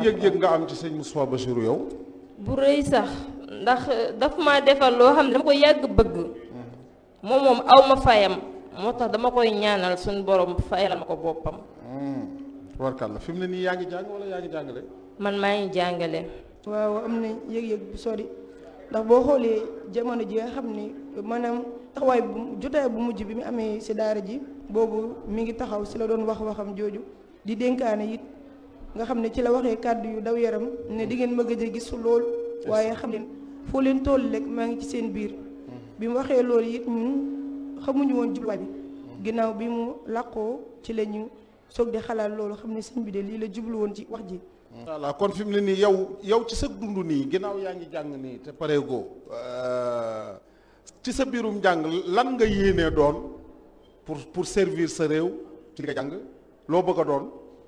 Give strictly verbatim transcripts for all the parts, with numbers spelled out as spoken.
yëg-yëg nga am ci sëñ Moustapha Bassirou yow. bu rëy sax ndax daf ma defal loo xam ne dama ko yàgg bëgg moom moom aw ma fayam moo tax dama koy ñaanal suñu borom fayal ma ko boppam. warkal la fi mu ne nii yaa ngi jàng wala yaa ngi jàngale. man maa ngi jàngale. waaw am na yëg-yëg bu sori ndax boo xoolee jamono ji nga xam ni maanaam taxawaay bu jotaay bu mujj bi mu amee si daara ji boobu mi ngi taxaw si la doon wax waxam jooju di dénkaane it nga xam ne ci la waxee kàddu yu daw yaram ne di ngeen ma gëj a gis lool waaye xam leen foo leen toll rek maa ngi ci seen biir bi mu waxee loolu it ñun xamuñu woon jubluwaay bi ginnaaw bi mu làqoo ci la ñu soog di xalaat loolu xam ne sëñ bi de lii la jublu woon ci wax ji. voilà kon fi mu ne nii yow yow ci sa dund nii ginnaaw yaa ngi jàng nii te pareegoo ci sa biirum jàng lan nga yéenee doon pour pour servir sa réew ci nga jàng loo bëgg a doon.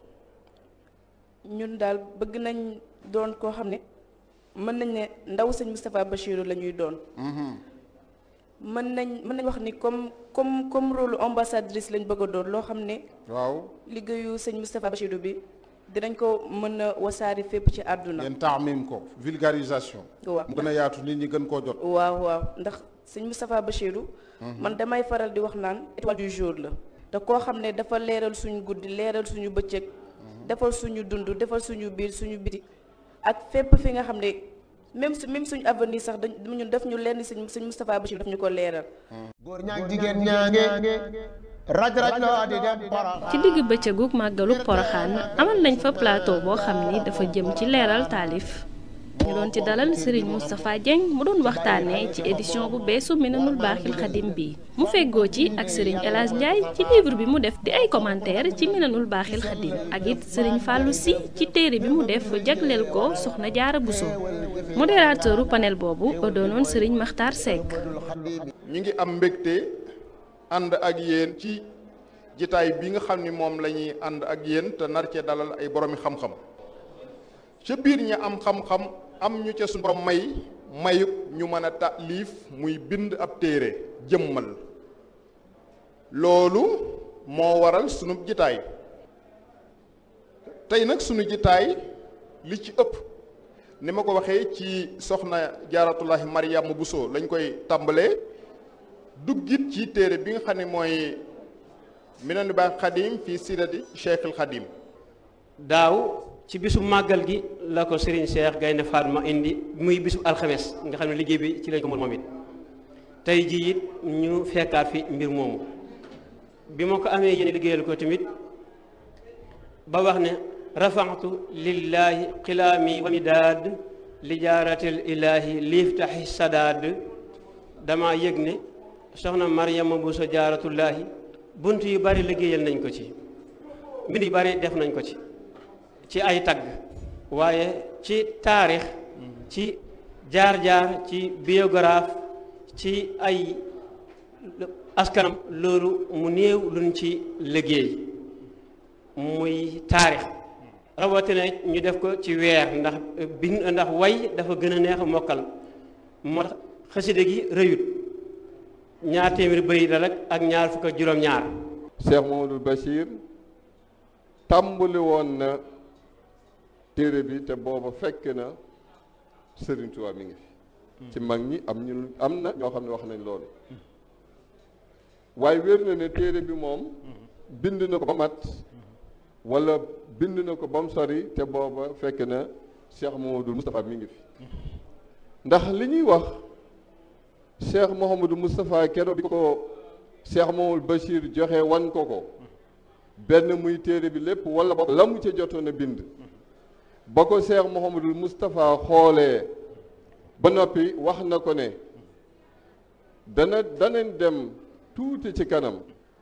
ñun daal bëgg nañ doon koo xam ne mën nañ ne ndaw sëñ Moustapha Bassirou la ñuy doon. mën nañ mën nañ wax ni comme comme comme rôle ambassadrice lañ bëgg a doon loo xam ne. waaw liggéeyu sëñ Moustapha Bassirou bi. dinañ ko mën a wasaari fépp ci àdduna. ngeen taamim ko vulgarisation. waaw mu gën a yaatu nit ñi gën koo jot. waaw waaw ndax sëñ Moustapha Bassirou. man damay faral di wax naan étoile du jour la. te koo xam ne dafa leeral suñu guddi leeral suñu bëccëg. defal suñu dund defal suñu biir suñu biti. ak fépp fi nga xam ne même su même suñu avenir sax dañ ñun def ñu lenn sëñ sëñ Moustapha Bassirou daf ñu ko leeral. góor ñaag jigéen ñaange. raj raj loo di dem ci digg bëccëgu màggalu Poroxaan amal nañ fa plateau boo xam ni dafa jëm ci leeral taalif ñu doon ci dalal Serigne Moustapha Dieng mu doon waxtaanee ci édition bu beesu Minanul Baaxil Xadim bi mu feggoo ci ak Serigne El Hadj Ndiaye ci livre bi mu def di ay commentaire ci Minanul Baaxil Xadim ak it Serigne Fallou Sy ci téere bi mu def jagleel ko Soxna Jaara Bousso modérateuru panel boobu doonoon Serigne Makhtar Seck. ñu ngi am mbégte. ànd ak yéen ci jitaay bi nga xam ni moom la ñuy ànd ak yéen te nar cee dalal ay boroomi xam-xam ca biir ña am xam-xam am ñu ca suñu borom may mayub ñu mën a taalif muy bind ab téere jëmmal loolu moo waral sunu jitaay tey nag sunu jitaay li ci ëpp ni ma ko waxee ci soxna jaaratullahi Mariama Bousso lañ koy tàmbalee duggit ci téere bi nga xam ne mooy Minanul Baaxil Xadim fii sirati Cheikhul Xadim. daaw ci bisu màggal gi la ko Serigne Cheikh Gaynde Fatma indi muy bisu alxames nga xam ne liggéey bi ci lañ ko moom it tey jii it ñu fekkaat fi mbir moomu bi ma ko amee yéen liggéeyal ko tamit ba wax ne rafaxtu lillahi xilaami wa midaad li jaaratil ilaahi liiftaxi sadaad dama yëg ne soxna Mariama Bousso jaaratullaahi bunt yu bari liggéeyal nañ ko ci mbind yu bari def nañ ko ci ci ay tagg waaye ci taarix ci jaar-jaar ci biographe ci ay askanam loolu mu néew luñ ci liggéey muy taarix rawatina ñu def ko ci weer ndax bind ndax way dafa gën a neex a mokkal moo tax xasida gi rëyut ñaar téeméer bëy la rek ak ñaar fukk ak juróom-ñaar. Cheikh Mamadou Bachir tàmbali woon na téere bi te booba fekk na Serigne Touba mi ngi fi. ci mag ñi am ñu am na ñoo xam ne wax nañ loolu. waaye wér na ne téere bi moom bind na ko ba mat wala bind na ko ba mu sori te booba fekk na Cheikh Mamadou Moustapha mi ngi fi ndax li ñuy wax. Cheikh Mouhamadou Moustapha keroog bi ko Cheikh Mamadou Bachir joxe wan ko ko benn muy téere bi lépp wala ba la mu ca jotoon a bind ba ko Cheikh Mouhamadou Moustapha xoolee ba noppi wax na ko ne dana danañ dem tuuti ci kanam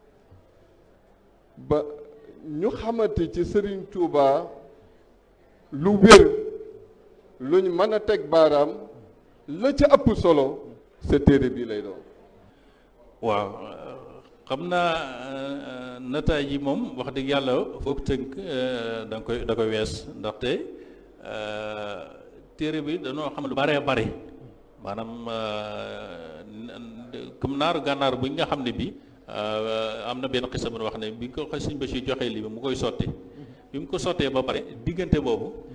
ba ñu xamante ci Serigne Touba lu wér luñ mën a teg baaraam la ca ëpp solo sa téere bii lay doon. waaw xam naa nataay yi moom wax dëgg yàlla foog tënk da nga koy da koy wees ndaxte téere bi dañoo xam lu baree bari maanaam comme naaru gànnaar bu nga xam ne bi am na benn xisa bu wax ne bi ko Sëñ Bachir joxee lii bi mu koy sotti bi mu ko sottee ba pare diggante boobu